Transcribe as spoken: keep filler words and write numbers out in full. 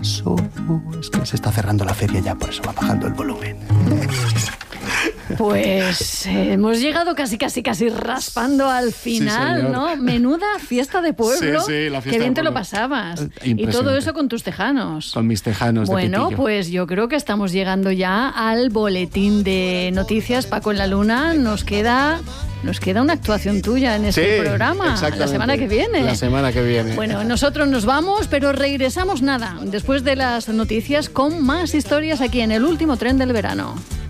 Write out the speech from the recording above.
paso. Es que se está cerrando la feria ya, por eso va bajando el volumen. Pues eh, hemos llegado casi, casi, casi raspando al final, sí, ¿no? Menuda fiesta de pueblo. Sí, sí, la fiesta Qué bien de te lo pueblo. pasabas. Y todo eso con tus tejanos. Con mis tejanos de Bueno, pitillo. pues yo creo que estamos llegando ya al boletín de noticias. Paco en la Luna, nos queda... Nos queda una actuación tuya en este Sí, programa, la exactamente. semana que viene. La semana que viene. Bueno, nosotros nos vamos, pero regresamos nada, después de las noticias, con más historias aquí en el último tren del verano.